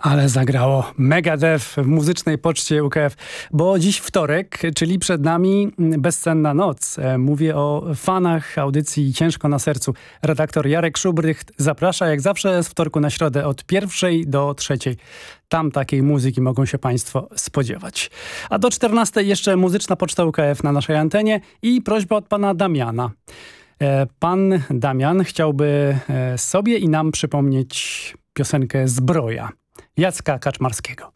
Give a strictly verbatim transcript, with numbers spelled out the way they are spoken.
Ale zagrało Megadeth w muzycznej poczcie U K F, bo dziś wtorek, czyli przed nami bezsenna noc. Mówię o fanach audycji Ciężko na sercu. Redaktor Jarek Szubrycht zaprasza jak zawsze z wtorku na środę od pierwszej do trzeciej. Tam takiej muzyki mogą się państwo spodziewać. A do czternastej jeszcze muzyczna poczta U K F na naszej antenie i prośba od pana Damiana. Pan Damian chciałby sobie i nam przypomnieć piosenkę Zbroja Jacka Kaczmarskiego.